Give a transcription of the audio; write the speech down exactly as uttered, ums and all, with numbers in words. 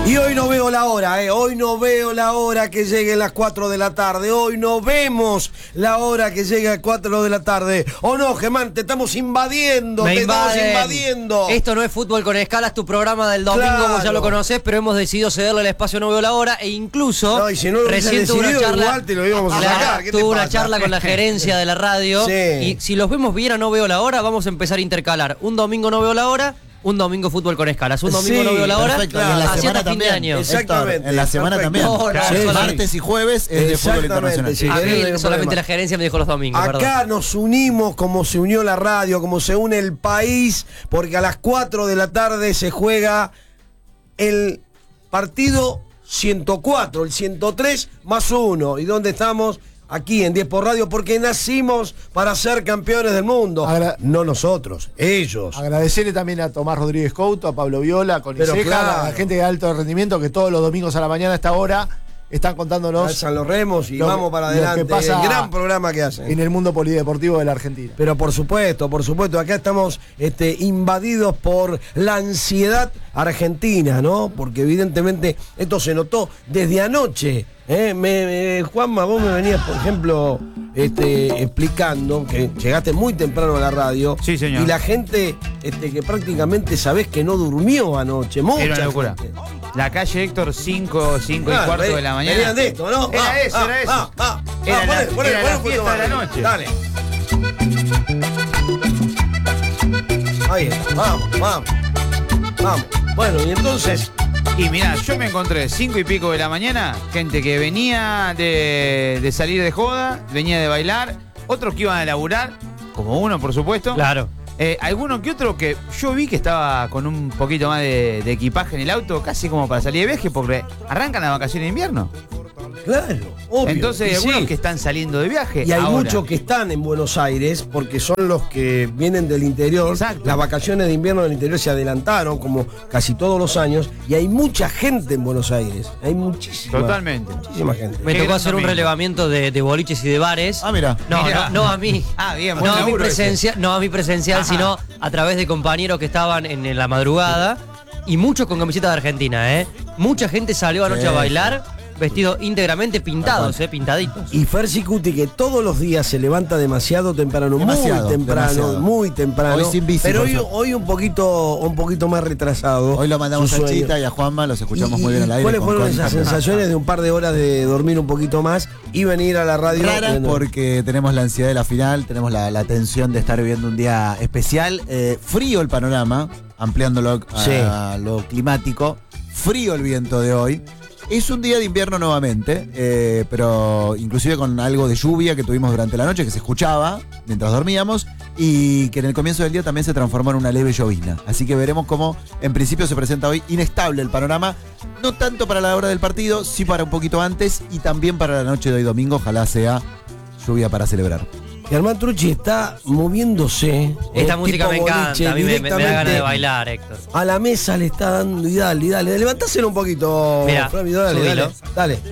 Y hoy no veo la hora, eh. Hoy no veo la hora que lleguen las cuatro de la tarde. Hoy no vemos la hora que llegue a las cuatro de la tarde. ¿O no, Germán? Te estamos invadiendo, Me te invaden. estamos invadiendo. Esto no es Fútbol con Escala, es tu programa del domingo, Claro. vos ya lo conocés, pero hemos decidido cederle el espacio No Veo la Hora e incluso No, y si no lo hubiese recién tuve una decidido, charla, igual te lo íbamos a Claro, sacar. ¿Qué te tuve una pasa? charla con la gerencia de la radio Sí. y si los vemos bien a No Veo la Hora, vamos a empezar a intercalar. Un domingo No Veo la Hora, un domingo Fútbol con Escalas, un domingo Sí, No Veo la Hora, perfecto. Y en la así semana hasta fin de también. año. Exacto. Exactamente, En la semana perfecto. también. No, no, Sí, solamente- martes y jueves es de fútbol Exactamente, internacional. sí. A querés, no hay mí solamente problema. la gerencia me dijo los domingos, perdón. Acá nos unimos como se unió la radio, como se une el país, porque a las cuatro de la tarde se juega el partido ciento cuatro, el ciento tres más uno. ¿Y dónde estamos? Aquí en diez por Radio, porque nacimos para ser campeones del mundo. Agra- No nosotros, ellos. Agradecerle también a Tomás Rodríguez Couto, a Pablo Viola, con Pero Iseja, claro. a la gente de alto rendimiento que todos los domingos a la mañana a esta hora están contándonos Alzan los remos y lo que- vamos para lo que adelante. pasa el gran programa que hacen. en el mundo polideportivo de la Argentina. Pero por supuesto, por supuesto, acá estamos este, invadidos por la ansiedad argentina, ¿no? Porque evidentemente esto se notó desde anoche. ¿eh? Me, me- Juanma, vos me venías, por ejemplo, este, explicando que llegaste muy temprano a la radio. Sí, señor. Y la gente este, que prácticamente sabés que no durmió anoche. Mucha Era una locura. gente. La calle Héctor, cinco, cinco y Ah, cuarto ve- de la mañana. Venían de esto, ¿no? Era Ah, eso, ah, era eso. ah, ah, Era ah, la- poné, poné, era poné la un poquito fiesta de la más. noche. Dale. Ahí está, vamos, vamos. Vamos. Bueno, y entonces, Y mirá, yo me encontré cinco y pico de la mañana, gente que venía de, de salir de joda, venía de bailar, otros que iban a laburar, como uno, por supuesto. Claro. Eh, alguno que otro que yo vi que estaba con un poquito más de, de equipaje en el auto, casi como para salir de viaje, porque arrancan las vacaciones de invierno. claro, obvio. Entonces hay Y algunos sí. que están saliendo de viaje. Y hay ahora. muchos que están en Buenos Aires porque son los que vienen del interior. Exacto. Las vacaciones de invierno del interior se adelantaron, como casi todos los años, y hay mucha gente en Buenos Aires. Hay muchísima. Totalmente. Muchísima gente. Me Qué tocó gran hacer un domingo. relevamiento de, de boliches y de bares. Ah, mira. No, Mirá. no, no a mí. Ah, bien, No buen a, mi laburo ese. presencia, no a mi presencial, Ajá. sino a través de compañeros que estaban en, en la madrugada y muchos con camiseta de Argentina, ¿eh? Mucha gente salió anoche Sí, a bailar vestidos íntegramente pintados, ¿eh? Pintaditos. Y Fersi Cuti, que todos los días se levanta demasiado temprano, Demasiado, muy temprano, demasiado. muy temprano. Hoy sin bici, pero por hoy, suerte. hoy un poquito un poquito más retrasado. Hoy lo mandamos su a sueño. Chita y a Juanma, los escuchamos ¿Y- muy bien y al aire. ¿Cuáles con fueron Concha. esas sensaciones de un par de horas de dormir un poquito más y venir a la radio? Raras Bueno, porque tenemos la ansiedad de la final, tenemos la, la tensión de estar viviendo un día especial. Eh, frío el panorama, ampliándolo a lo climático. Frío el viento de hoy. Es un día de invierno nuevamente, eh, pero inclusive con algo de lluvia que tuvimos durante la noche, que se escuchaba mientras dormíamos, y que en el comienzo del día también se transformó en una leve llovizna. Así que veremos cómo en principio se presenta hoy inestable el panorama, no tanto para la hora del partido, sí para un poquito antes y también para la noche de hoy domingo, ojalá sea lluvia para celebrar. Germán Trucci está moviéndose. Esta eh, música tipo me encanta, boliche, a mí me, me da ganas de directamente bailar, Héctor. A la mesa le está dando y dale, y dale. Levantáselo un poquito, Mirá, Flavio, dale, subilo. dale. Dale.